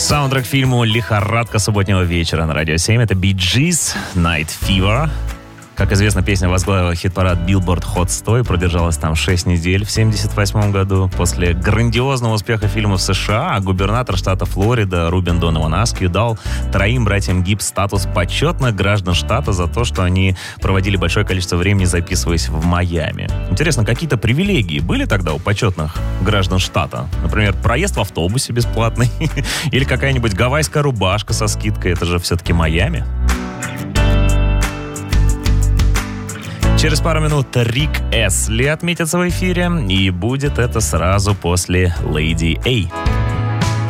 Саундтрек фильму «Лихорадка субботнего вечера» на Радио 7. Это Bee Gees, Night Fever. Как известно, песня возглавила хит-парад Billboard Hot 100 и продержалась там 6 недель в 1978 году. После грандиозного успеха фильма в США губернатор штата Флорида Рубен Донован Аскью дал 3 братьям Гиббс статус почетных граждан штата за то, что они проводили большое количество времени, записываясь в Майами. Интересно, какие-то привилегии были тогда у почетных граждан штата? Например, проезд в автобусе бесплатный или какая-нибудь гавайская рубашка со скидкой? Это же все-таки Майами. Через пару минут Рик Эсли отметится в эфире, и будет это сразу после Lady A.